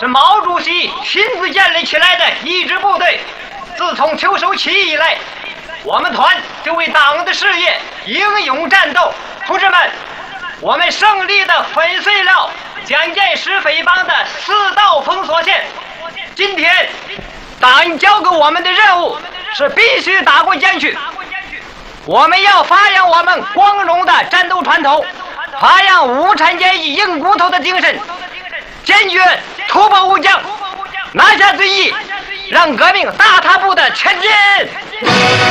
是毛主席亲自建立起来的一支部队。自从秋收起义以来，我们团就为党的事业英勇战斗。同志们，我们胜利地粉碎了蒋介石匪帮的4道封锁线。今天，党交给我们的任务是必须打过江去。我们要发扬我们光荣的战斗传统，发扬无产阶级硬骨头的精神，坚决突破乌江，拿下最义，让革命大踏步的前进。